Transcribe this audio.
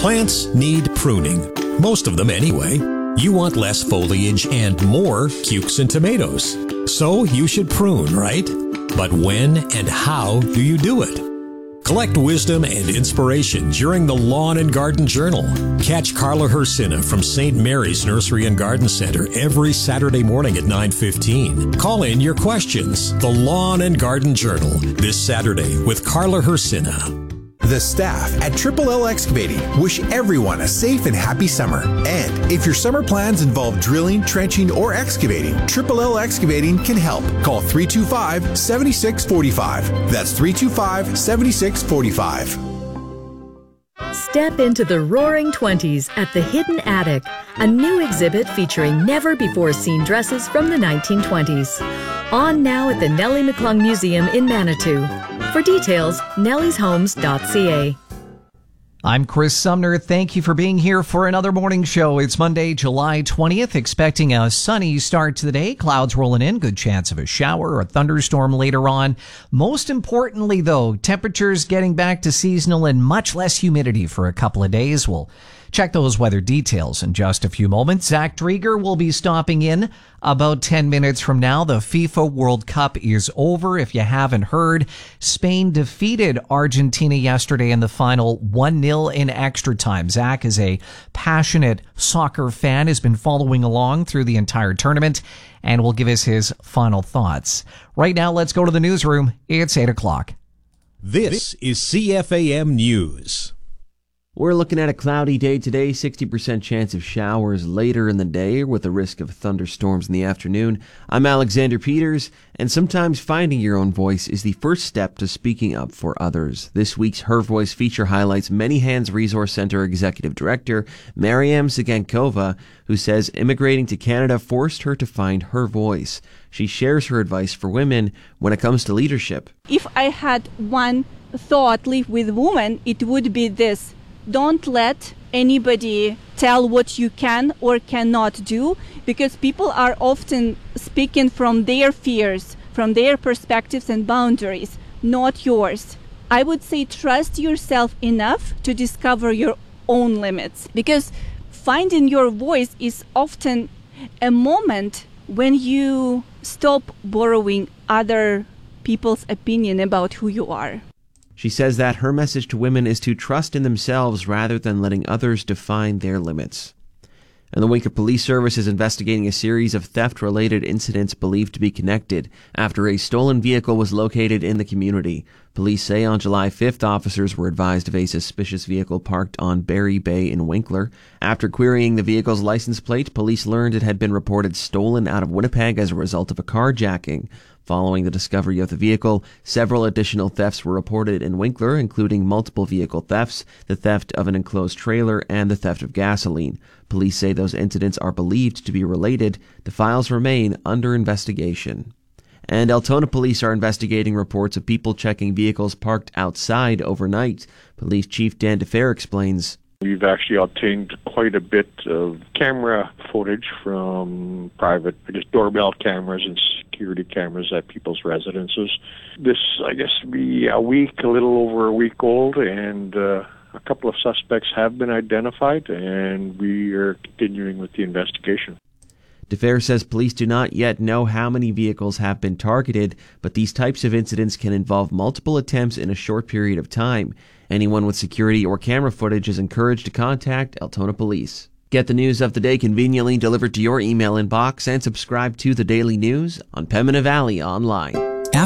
Plants need pruning. Most of them anyway. You want less foliage and more cukes and tomatoes. So you should prune, right? But when and how do you do it? Collect wisdom and inspiration during the Lawn and Garden Journal. Catch Carla Hersina from St. Mary's Nursery and Garden Center every Saturday morning at 9:15. Call in your questions. The Lawn and Garden Journal this Saturday with Carla Hersina. The staff at Triple L Excavating wish everyone a safe and happy summer. And if your summer plans involve drilling, trenching, or excavating, Triple L Excavating can help. Call 325-7645. That's 325-7645. Step into the Roaring Twenties at the Hidden Attic, a new exhibit featuring never-before-seen dresses from the 1920s. On now at the Nellie McClung Museum in Manitou. For details, nellieshomes.ca. I'm Chris Sumner. Thank you for being here for another morning show. It's Monday, July 20th, expecting a sunny start to the day. Clouds rolling in, good chance of a shower or a thunderstorm later on. Most importantly, though, temperatures getting back to seasonal and much less humidity for a couple of days. We'll check those weather details in just a few moments. Zach Drieger will be stopping in about 10 minutes from now. The FIFA World Cup is over. If you haven't heard, Spain defeated Argentina yesterday in the final 1-0 in extra time. Zach is a passionate soccer fan, has been following along through the entire tournament, and will give us his final thoughts. Right now, let's go to the newsroom. It's 8 o'clock. This is CFAM News. We're looking at a cloudy day today, 60% chance of showers later in the day with a risk of thunderstorms in the afternoon. I'm Alexander Peters, and sometimes finding your own voice is the first step to speaking up for others. This week's Her Voice feature highlights Many Hands Resource Center Executive Director Mariam Sigankova, who says immigrating to Canada forced her to find her voice. She shares her advice for women when it comes to leadership. If I had one thought live with women, it would be this. Don't let anybody tell what you can or cannot do, because people are often speaking from their fears, from their perspectives and boundaries, not yours. I would say trust yourself enough to discover your own limits, because finding your voice is often a moment when you stop borrowing other people's opinion about who you are. She says that her message to women is to trust in themselves rather than letting others define their limits. And the Winker Police Service is investigating a series of theft-related incidents believed to be connected after a stolen vehicle was located in the community. Police say on July 5th, officers were advised of a suspicious vehicle parked on Barry Bay in Winkler. After querying the vehicle's license plate, police learned it had been reported stolen out of Winnipeg as a result of a carjacking. Following the discovery of the vehicle, several additional thefts were reported in Winkler, including multiple vehicle thefts, the theft of an enclosed trailer, and the theft of gasoline. Police say those incidents are believed to be related. The files remain under investigation. And Altona police are investigating reports of people checking vehicles parked outside overnight. Police Chief Dan DeFer explains. We've actually obtained quite a bit of camera footage from private, doorbell cameras and security cameras at people's residences. This, I guess, will be a little over a week old, and a couple of suspects have been identified, and we are continuing with the investigation. DeFer says police do not yet know how many vehicles have been targeted, but these types of incidents can involve multiple attempts in a short period of time. Anyone with security or camera footage is encouraged to contact Altona Police. Get the news of the day conveniently delivered to your email inbox and subscribe to the Daily News on Pembina Valley Online.